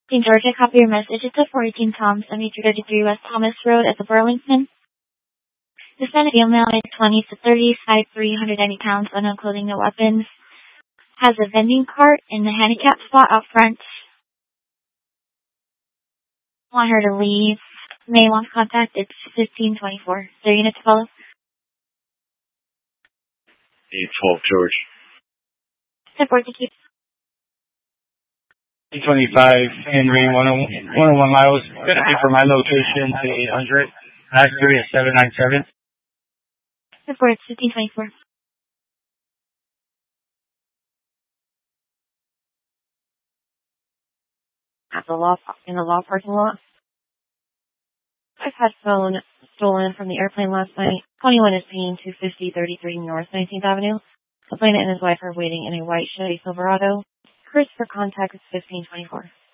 In Georgia, copy your message. It's a 418 Tom 7333 West Thomas Road at the Burlington. Hispanic female, age 20 to 30, size 390 pounds, unknown clothing, no weapons. Has a vending cart in the handicap spot out front. Want her to leave. May want contact. It's 1524. Their unit to follow. 812 George. Support to keep. 25 Henry, 101 miles. For my location to 800. Last 3 is 797. Support 1524. In the law parking lot. I've had phone stolen from the airplane last night. 21 is paying 250-33 North 19th Avenue. The plaintiff and his wife are waiting in a white Chevy Silverado. Chris for contact is 1524.